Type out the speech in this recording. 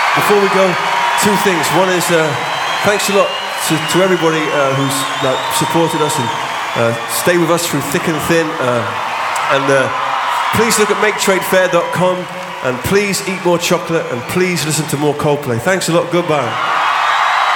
before we go, two things. One is thanks a lot to everybody who's supported us and stayed with us through thick and thin. And please look at maketradefair.com and please eat more chocolate and please listen to more Coldplay. Thanks a lot. Goodbye.